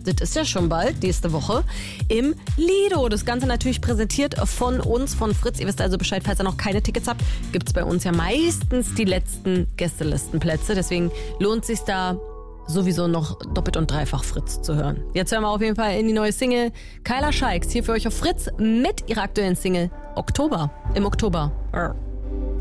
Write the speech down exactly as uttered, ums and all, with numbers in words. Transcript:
das ist ja schon bald, nächste Woche, im Lido. Das Ganze natürlich präsentiert von uns, von Fritz. Ihr wisst also Bescheid, falls ihr noch keine Tickets habt, gibt es bei uns ja meistens die letzten Gästelistenplätze. Deswegen lohnt es sich da sowieso noch doppelt und dreifach Fritz zu hören. Jetzt hören wir auf jeden Fall in die neue Single Kyla Scheiks hier für euch auf Fritz mit ihrer aktuellen Single Oktober. Im Oktober. Arr.